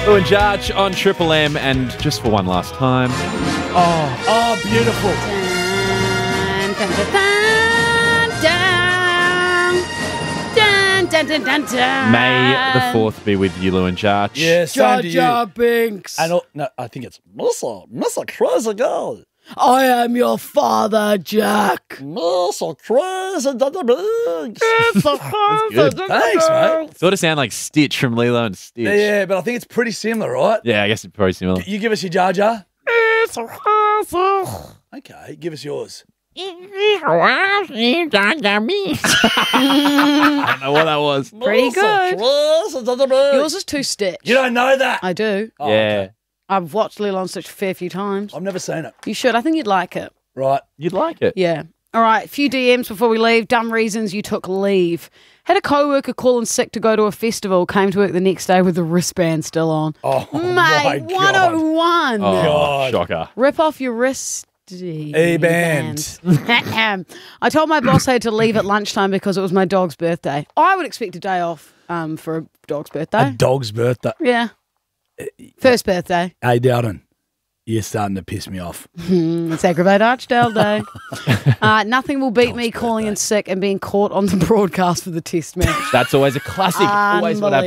Lou and Jarch on Triple M, and just for one last time. Oh, beautiful. May the 4th be with you, Lou and Jarch. Yes, Jar Jar Binks. And no, I think it's Mr. Crazy Girl. I am your father, Jack. Mr. Crazy Binks. Good. Thanks, mate. Sort of sound like Stitch from Lilo and Stitch. Yeah, but I think it's pretty similar, right? Yeah, I guess it's probably similar. You give us your Jar Jar. Okay, give us yours. I don't know what that was. Pretty good. Yours. Yours is too Stitch. You don't know that? I do. Oh, Yeah. okay. I've watched Lilo and Stitch a fair few times. I've never seen it. You should. I think you'd like it. Right. You'd like it. Yeah. All right. A few DMs before we leave. Dumb reasons you took leave. Had a co-worker call in sick to go to a festival. Came to work the next day with the wristband still on. Oh, my Mate, God. 101. Oh, God. shocker. Rip off your wrist. E-band. I told my boss I had to leave at lunchtime because it was my dog's birthday. I would expect a day off for a dog's birthday. A dog's birthday. Yeah. First birthday. Hey, Dowden, you're starting to piss me off. It's Aggravate Archdale Day. Nothing will beat me calling in sick and being caught on the broadcast for the test match. That's always a classic. Always what happens.